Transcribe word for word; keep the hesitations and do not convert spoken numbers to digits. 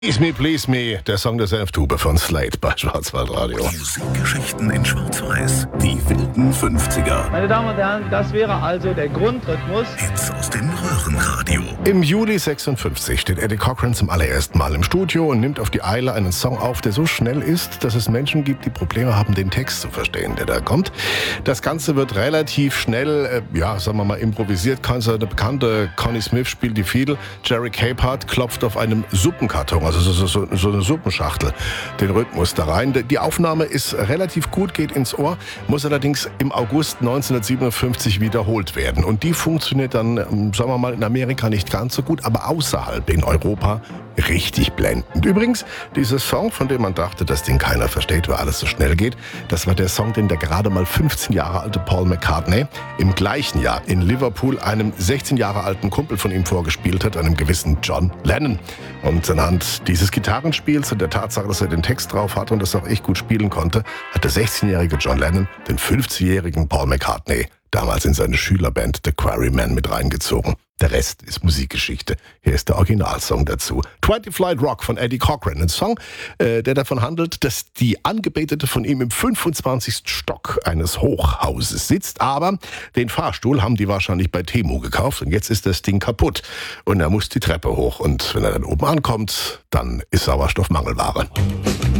Please Me, Please Me, der Song der Senftube von Slade bei Schwarzwaldradio. Musikgeschichten in Schwarz-Weiß, die wilden fünfziger. Meine Damen und Herren, das wäre also der Grundrhythmus. Hits aus dem Röhrenradio. Im Juli sechsundfünfzig steht Eddie Cochran zum allerersten Mal im Studio und nimmt auf die Eile einen Song auf, der so schnell ist, dass es Menschen gibt, die Probleme haben, den Text zu verstehen, der da kommt. Das Ganze wird relativ schnell, äh, ja, sagen wir mal, improvisiert. Der bekannte Connie Smith spielt die Fiedel, Jerry Capehart klopft auf einem Suppenkarton, also so, so, so eine Suppenschachtel, den Rhythmus da rein. Die Aufnahme ist relativ gut, geht ins Ohr, muss allerdings im August neunzehnhundertsiebenundfünfzig wiederholt werden. Und die funktioniert dann, sagen wir mal, in Amerika nicht ganz so gut, aber außerhalb in Europa richtig blendend. Übrigens, dieser Song, von dem man dachte, dass den keiner versteht, weil alles so schnell geht, das war der Song, den der gerade mal fünfzehn Jahre alte Paul McCartney im gleichen Jahr in Liverpool einem sechzehn Jahre alten Kumpel von ihm vorgespielt hat, einem gewissen John Lennon. Und anhand dieses Gitarrenspiels und der Tatsache, dass er den Text drauf hatte und das auch echt gut spielen konnte, hat der sechzehnjährige John Lennon den fünfzehnjährigen Paul McCartney damals in seine Schülerband The Quarrymen mit reingezogen. Der Rest ist Musikgeschichte. Hier ist der Originalsong dazu. twenty Flight Rock von Eddie Cochran. Ein Song, äh, der davon handelt, dass die Angebetete von ihm im fünfundzwanzigsten Stock eines Hochhauses sitzt. Aber den Fahrstuhl haben die wahrscheinlich bei Temu gekauft und jetzt ist das Ding kaputt. Und er muss die Treppe hoch. Und wenn er dann oben ankommt, dann ist Sauerstoff Mangelware.